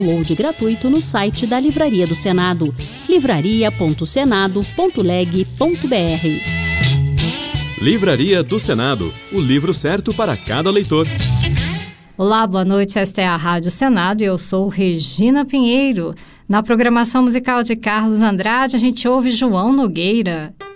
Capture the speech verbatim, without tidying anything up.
Download gratuito no site da Livraria do Senado, livraria ponto senado ponto leg ponto br. Livraria do Senado, o livro certo para cada leitor. Olá, boa noite, esta é a Rádio Senado e eu sou Regina Pinheiro. Na programação musical de Carlos Andrade, a gente ouve João Nogueira.